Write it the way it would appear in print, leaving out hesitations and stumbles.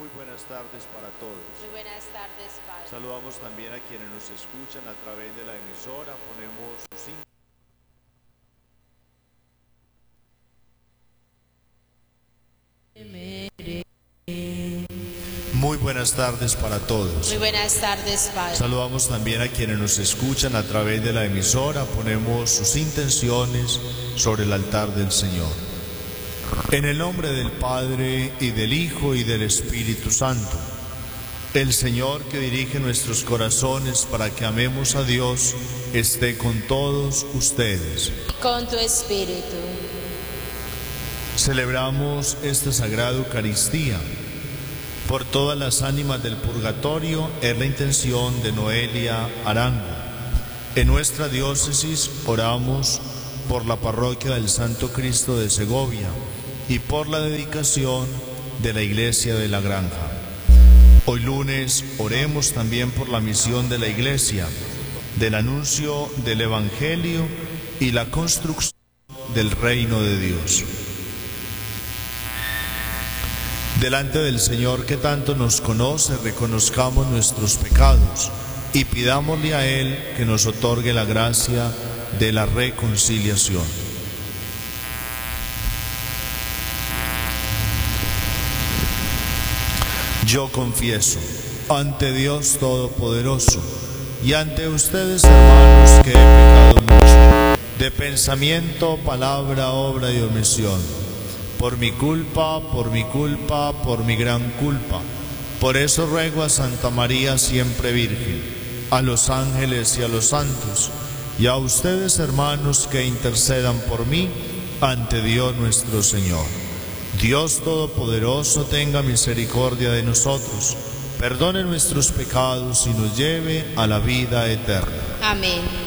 Muy buenas tardes para todos. Muy buenas tardes, Padre. Saludamos también a quienes nos escuchan a través de la emisora. Ponemos su signo. Muy buenas tardes para todos. Muy buenas tardes, Padre. Saludamos también a quienes nos escuchan a través de la emisora. Ponemos sus intenciones sobre el altar del Señor. En el nombre del Padre, y del Hijo, y del Espíritu Santo. El Señor que dirige nuestros corazones para que amemos a Dios, esté con todos ustedes. Con tu espíritu. Celebramos esta Sagrada Eucaristía por todas las ánimas del purgatorio. Es la intención de Noelia Arango. En nuestra diócesis oramos por la parroquia del Santo Cristo de Segovia y por la dedicación de la Iglesia de la Granja. Hoy lunes oremos también por la misión de la Iglesia, del anuncio del Evangelio y la construcción del reino de Dios. Delante del Señor que tanto nos conoce, reconozcamos nuestros pecados y pidámosle a Él que nos otorgue la gracia de la reconciliación. Yo confieso ante Dios Todopoderoso y ante ustedes, hermanos, que he pecado mucho, de pensamiento, palabra, obra y omisión, por mi culpa, por mi gran culpa. Por eso ruego a Santa María siempre Virgen, a los ángeles y a los santos, y a ustedes, hermanos, que intercedan por mí ante Dios nuestro Señor. Dios Todopoderoso tenga misericordia de nosotros, perdone nuestros pecados y nos lleve a la vida eterna. Amén.